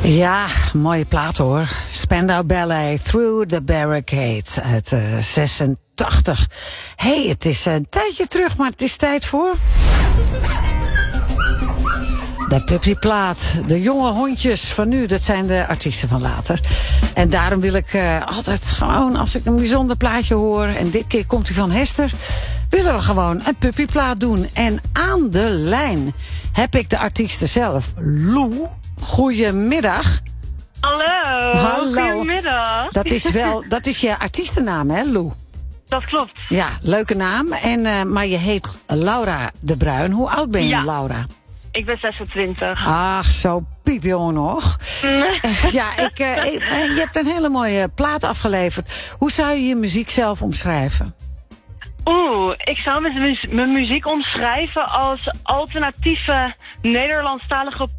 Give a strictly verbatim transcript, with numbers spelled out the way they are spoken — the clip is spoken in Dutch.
Ja, mooie plaat hoor. Spandau Ballet, Through the Barricades uit uh, zesentachtig. Hé, hey, het is een tijdje terug, maar het is tijd voor... De puppyplaat. De jonge hondjes van nu, dat zijn de artiesten van later. En daarom wil ik uh, altijd gewoon, als ik een bijzonder plaatje hoor... en dit keer komt hij van Hester... willen we gewoon een puppyplaat doen. En aan de lijn heb ik de artiesten zelf. Lou, goedemiddag. Hallo, Hallo. Goedemiddag. Dat is wel, dat is je artiestennaam, hè, Lou? Dat klopt. Ja, leuke naam. En, uh, maar je heet Laura de Bruin. Hoe oud ben je, Ja. Laura? Ik ben zesentwintig. Ach, zo piepjong nog. Nee. Ja, ik, uh, ik, uh, je hebt een hele mooie plaat afgeleverd. Hoe zou je je muziek zelf omschrijven? Oeh, ik zou mijn, mu- mijn muziek omschrijven als alternatieve Nederlandstalige